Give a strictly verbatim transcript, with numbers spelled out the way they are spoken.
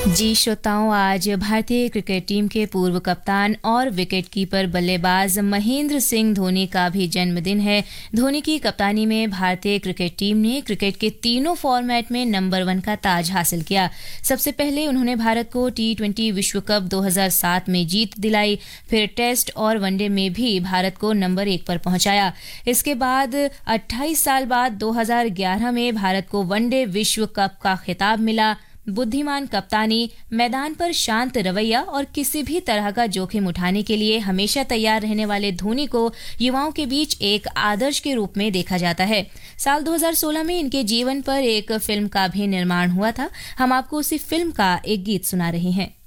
जी श्रोताओं, आज भारतीय क्रिकेट टीम के पूर्व कप्तान और विकेटकीपर बल्लेबाज महेंद्र सिंह धोनी का भी जन्मदिन है। धोनी की कप्तानी में भारतीय क्रिकेट टीम ने क्रिकेट के तीनों फॉर्मेट में नंबर वन का ताज हासिल किया। सबसे पहले उन्होंने भारत को टी ट्वेंटी विश्व कप दो हज़ार सात में जीत दिलाई, फिर टेस्ट और वनडे में भी भारत को नंबर एक पर पहुंचाया। इसके बाद अट्ठाईस साल बाद दो हज़ार ग्यारह में भारत को वनडे विश्व कप का खिताब मिला। बुद्धिमान कप्तानी, मैदान पर शांत रवैया और किसी भी तरह का जोखिम उठाने के लिए हमेशा तैयार रहने वाले धोनी को युवाओं के बीच एक आदर्श के रूप में देखा जाता है। साल दो हज़ार सोलह में इनके जीवन पर एक फिल्म का भी निर्माण हुआ था। हम आपको उसी फिल्म का एक गीत सुना रहे हैं।